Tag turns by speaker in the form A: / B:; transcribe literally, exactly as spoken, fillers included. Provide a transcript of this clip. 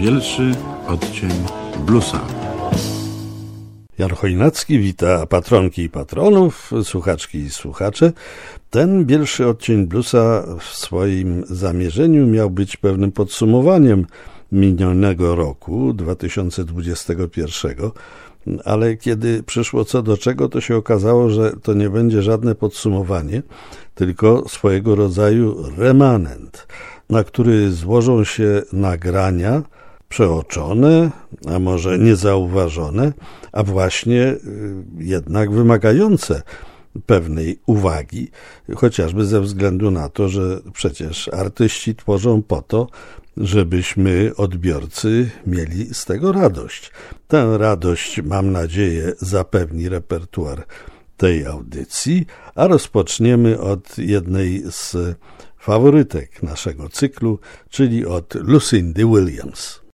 A: Pierwszy odcień bluesa.
B: Jan Chojnacki wita patronki i patronów, słuchaczki i słuchacze. Ten pierwszy odcień bluesa w swoim zamierzeniu miał być pewnym podsumowaniem minionego roku dwa tysiące dwudziestego pierwszego, ale kiedy przyszło co do czego, to się okazało, że to nie będzie żadne podsumowanie, tylko swojego rodzaju remanent, na który złożą się nagrania przeoczone, a może niezauważone, a właśnie jednak wymagające pewnej uwagi, chociażby ze względu na to, że przecież artyści tworzą po to, żebyśmy, odbiorcy, mieli z tego radość. Tę radość, mam nadzieję, zapewni repertuar tej audycji, a rozpoczniemy od jednej z faworytek naszego cyklu, czyli od Lucindy Williams.